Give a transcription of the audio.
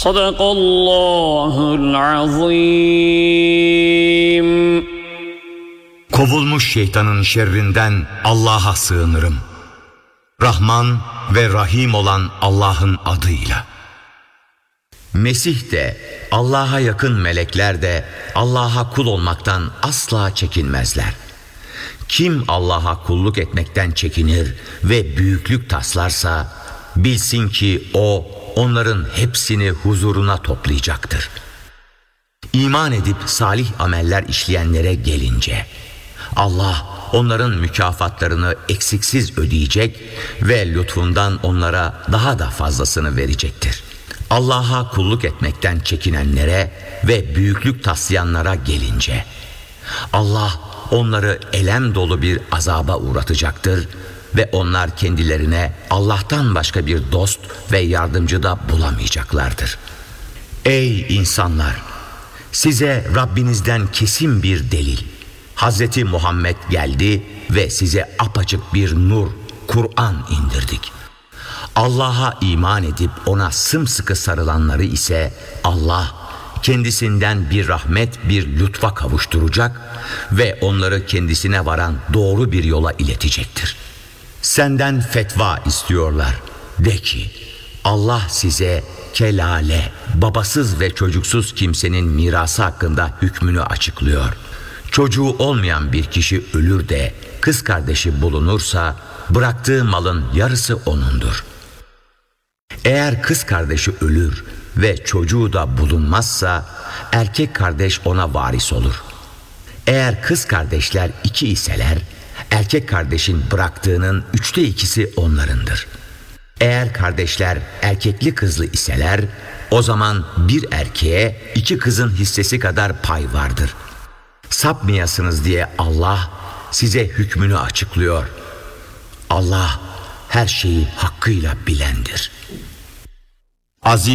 Sadakallahul azim. Kovulmuş şeytanın şerrinden Allah'a sığınırım. Rahman ve Rahim olan Allah'ın adıyla. Mesih de, Allah'a yakın melekler de Allah'a kul olmaktan asla çekinmezler. Kim Allah'a kulluk etmekten çekinir ve büyüklük taslarsa, bilsin ki O, onların hepsini huzuruna toplayacaktır. İman edip salih ameller işleyenlere gelince, Allah onların mükafatlarını eksiksiz ödeyecek ve lütfundan onlara daha da fazlasını verecektir. Allah'a kulluk etmekten çekinenlere ve büyüklük taslayanlara gelince, Allah onları elem dolu bir azaba uğratacaktır ve onlar kendilerine Allah'tan başka bir dost ve yardımcı da bulamayacaklardır. Ey insanlar! Size Rabbinizden kesin bir delil, Hazreti Muhammed geldi ve size apaçık bir nur, Kur'an indirdik. Allah'a iman edip ona sımsıkı sarılanları ise Allah kendisinden bir rahmet, bir lütfa kavuşturacak ve onları kendisine varan doğru bir yola iletecektir. Senden fetva istiyorlar. De ki, Allah size kelale, babasız ve çocuksuz kimsenin mirası hakkında hükmünü açıklıyor. Çocuğu olmayan bir kişi ölür de kız kardeşi bulunursa bıraktığı malın yarısı onundur. Eğer kız kardeşi ölür ve çocuğu da bulunmazsa erkek kardeş ona varis olur. Eğer kız kardeşler 2 iseler erkek kardeşin bıraktığının 2/3 onlarındır. Eğer kardeşler erkekli kızlı iseler o zaman bir erkeğe 2 kızın hissesi kadar pay vardır. Sapmayasınız diye Allah size hükmünü açıklıyor. Allah her şeyi hakkıyla bilendir. Aziz